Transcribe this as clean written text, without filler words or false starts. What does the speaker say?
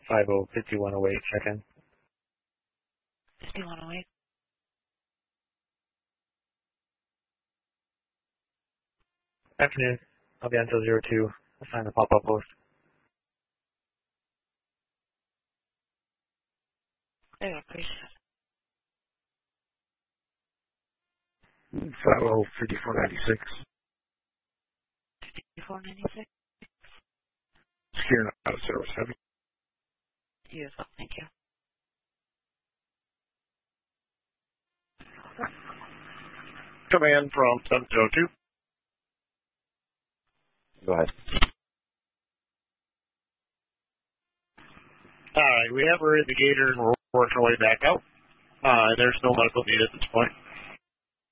505108, check in. 5108. Afternoon. I'll be on until 02. Assign the pop-up post. I appreciate it. 505496. 5496. Securing out of service. Heavy. You as well. Thank you. Command from 702. Go ahead. Alright, we have her in the gator and we're working our way back out. There's no medical need at this point.